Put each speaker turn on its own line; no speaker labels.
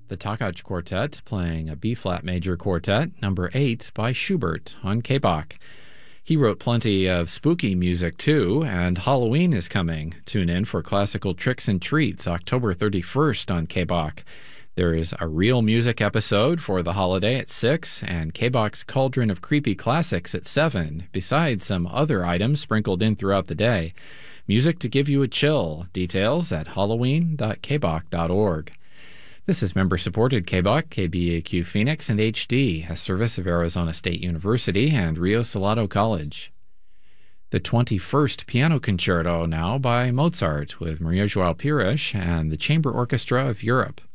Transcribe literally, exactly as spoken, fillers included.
The Takach Quartet playing a B-flat major quartet, number eight, by Schubert on K B O C. He wrote plenty of spooky music, too, and Halloween is coming. Tune in for Classical Tricks and Treats, October thirty-first on K B O C. There is a real music episode for the holiday at six, and K B O C's Cauldron of Creepy Classics at seven, besides some other items sprinkled in throughout the day. Music to give you a chill. Details at halloween dot k b o c dot org. This is member-supported K B O C, K B A Q Phoenix, and H D, a service of Arizona State University and Rio Salado College. The twenty-first Piano Concerto now by Mozart with Maria João Pires and the Chamber Orchestra of Europe.